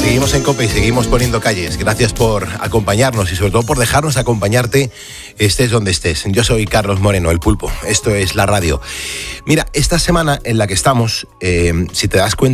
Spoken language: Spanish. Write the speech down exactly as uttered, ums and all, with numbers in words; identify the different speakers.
Speaker 1: Seguimos en COPE y seguimos poniendo calles. Gracias por acompañarnos y sobre todo por dejarnos acompañarte estés donde estés. Yo soy Carlos Moreno, el Pulpo. Esto es la radio. Mira, esta semana en la que estamos, eh, si te das cuenta,